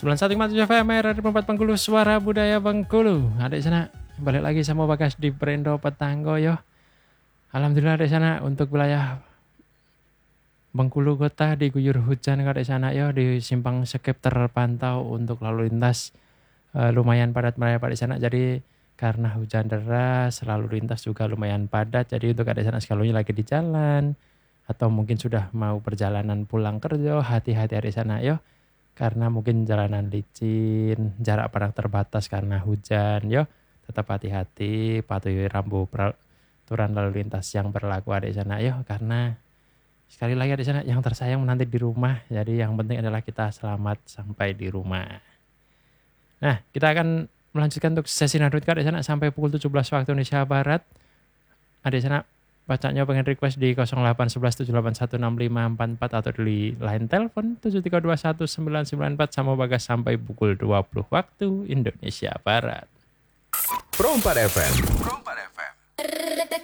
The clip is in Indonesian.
91,7 FM RRI Bengkulu, suara budaya Bengkulu. Adik sana, balik lagi sama Bagas di Brendo Petanggo yo. Alhamdulillah adik sana untuk wilayah Bengkulu kota diguyur hujan adik sana yo, di simpang Sekep terpantau untuk lalu lintas lumayan padat merayap adik sana. Jadi karena hujan deras lalu lintas juga lumayan padat. Jadi untuk adik sana sekalian lagi di jalan atau mungkin sudah mau perjalanan pulang kerja, hati-hati adik sana yo. Karena mungkin jalanan licin, jarak pandang terbatas karena hujan, yo tetap hati-hati, patuhi rambu peraturan lalu lintas yang berlaku adik sana, yo karena sekali lagi adik sana yang tersayang menanti di rumah, jadi yang penting adalah kita selamat sampai di rumah. Nah, kita akan melanjutkan untuk sesi nadrutka adik sana sampai pukul 17 waktu Indonesia Barat. Adik sana bacanya pengen request di 081178164544 atau di line telepon 73219994 sama Bagas sampai pukul 20 waktu Indonesia Barat. Pro 4 FM.